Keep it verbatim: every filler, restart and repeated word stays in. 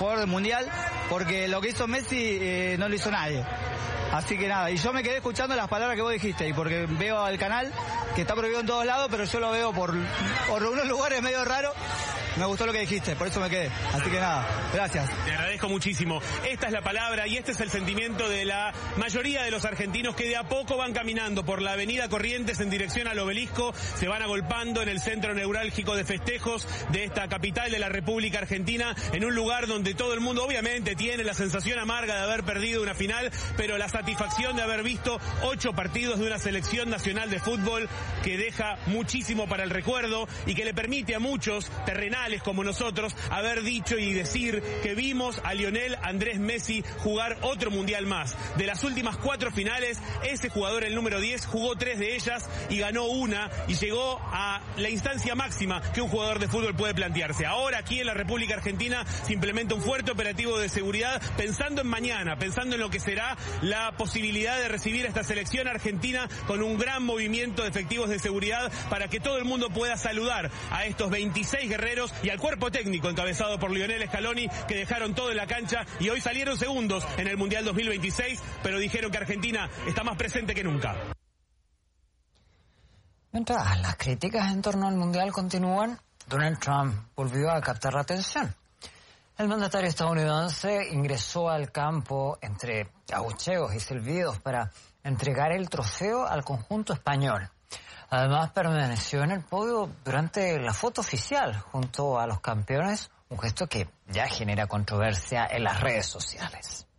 jugador del Mundial, porque lo que hizo Messi eh, no lo hizo nadie. Así que nada, y yo me quedé escuchando las palabras que vos dijiste, y porque veo el canal, que está prohibido en todos lados, pero yo lo veo por, por unos lugares medio raros. Me gustó lo que dijiste, por eso me quedé. Así que nada, gracias. Te agradezco muchísimo. Esta es la palabra y este es el sentimiento de la mayoría de los argentinos que de a poco van caminando por la avenida Corrientes en dirección al Obelisco, se van agolpando en el centro neurálgico de festejos de esta capital de la República Argentina, en un lugar donde todo el mundo obviamente tiene la sensación amarga de haber perdido una final, pero la satisfacción de haber visto ocho partidos de una selección nacional de fútbol que deja muchísimo para el recuerdo y que le permite a muchos terrenales como nosotros haber dicho y decir que vimos a Lionel Andrés Messi jugar otro mundial más. De las últimas cuatro finales, ese jugador, el número diez, jugó tres de ellas y ganó una y llegó a la instancia máxima que un jugador de fútbol puede plantearse. Ahora aquí en la República Argentina se implementa un fuerte operativo de seguridad pensando en mañana, pensando en lo que será la posibilidad de recibir a esta selección argentina con un gran movimiento de efectivos de seguridad para que todo el mundo pueda saludar a estos veintiséis guerreros y al cuerpo técnico encabezado por Lionel Scaloni, que dejaron todo en la cancha y hoy salieron segundos en el Mundial dos mil veintiséis, pero dijeron que Argentina está más presente que nunca. Mientras las críticas en torno al Mundial continúan, Donald Trump volvió a captar la atención. El mandatario estadounidense ingresó al campo entre abucheos y silbidos para entregar el trofeo al conjunto español. Además, permaneció en el podio durante la foto oficial junto a los campeones, un gesto que ya genera controversia en las redes sociales.